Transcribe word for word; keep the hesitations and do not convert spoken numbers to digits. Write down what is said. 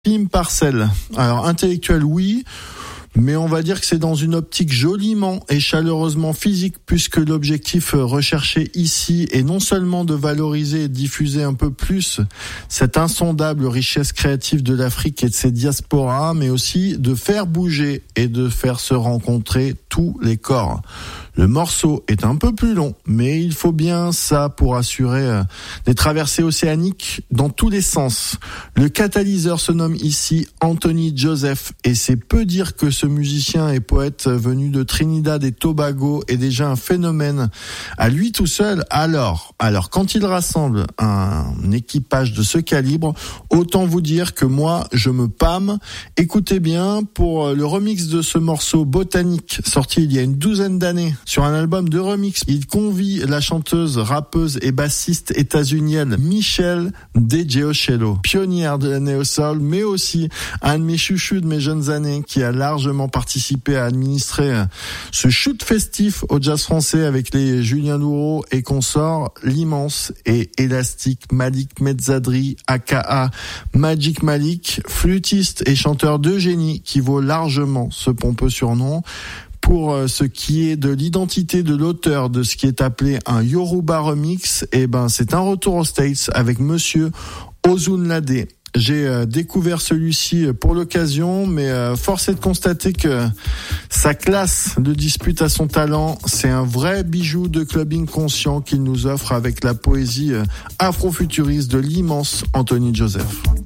Pim Parcel. Alors intellectuel oui, mais on va dire que c'est dans une optique joliment et chaleureusement physique, puisque l'objectif recherché ici est non seulement de valoriser et de diffuser un peu plus cette insondable richesse créative de l'Afrique et de ses diasporas, mais aussi de faire bouger et de faire se rencontrer tous les corps. Le morceau est un peu plus long, mais il faut bien ça pour assurer euh, des traversées océaniques dans tous les sens. Le catalyseur se nomme ici Anthony Joseph, et c'est peu dire que ce musicien et poète venu de Trinidad et Tobago est déjà un phénomène à lui tout seul. Alors, alors quand il rassemble un équipage de ce calibre, autant vous dire que moi, je me pâme. Écoutez bien, pour le remix de ce morceau Botanique, sorti il y a une douzaine d'années, sur un album de remix, il convie la chanteuse, rappeuse et bassiste états-unienne Michelle DeGiochello, pionnière de la néo-soul, mais aussi un de mes chouchous de mes jeunes années, qui a largement participé à administrer ce shoot festif au jazz français avec les Julien Louraud et consorts, l'immense et élastique Malik Mezzadri, aka Magic Malik, flûtiste et chanteur de génie qui vaut largement ce pompeux surnom. Pour ce qui est de l'identité de l'auteur de ce qui est appelé un Yoruba remix, eh ben c'est un retour aux States avec Monsieur Ozunlade. J'ai euh, découvert celui-ci pour l'occasion, mais euh, force est de constater que sa classe de dispute à son talent, c'est un vrai bijou de clubbing conscient qu'il nous offre avec la poésie euh, afrofuturiste de l'immense Anthony Joseph.